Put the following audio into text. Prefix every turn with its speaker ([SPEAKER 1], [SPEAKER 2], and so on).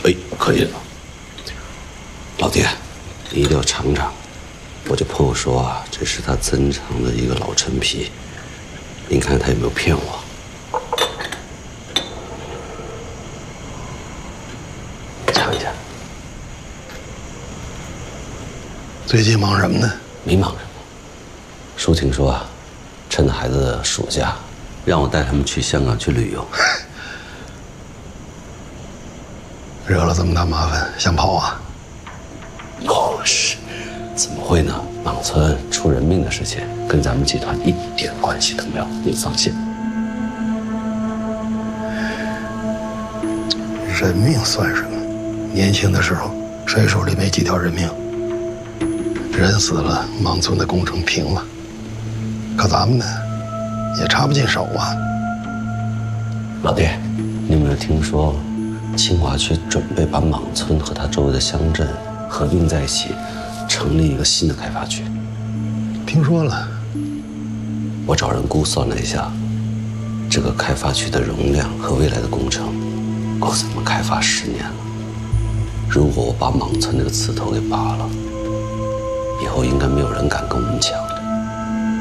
[SPEAKER 1] 哎，可以了。老爹，你一定要尝尝。我这朋友说啊，这是他珍藏的一个老陈皮，您看他有没有骗我？尝一下。
[SPEAKER 2] 最近忙什么呢？
[SPEAKER 1] 没忙什么。叔听说啊，趁着孩子的暑假，让我带他们去香港去旅游。
[SPEAKER 2] 惹了这么大麻烦，想跑啊？
[SPEAKER 1] 哦，是，怎么会呢？莽村出人命的事情，跟咱们集团一点关系都没有，你放心。
[SPEAKER 2] 人命算什么？年轻的时候，谁手里没几条人命？人死了，莽村的工程平了。可咱们呢，也插不进手啊。
[SPEAKER 1] 老爹，你有没有听说，清华区准备把莽村和它周围的乡镇合并在一起，成立一个新的开发区？
[SPEAKER 2] 听说了。
[SPEAKER 1] 我找人估算了一下，这个开发区的容量和未来的工程，够咱们开发10年了。如果我把莽村那个刺头给拔了，以后应该没有人敢跟我们抢。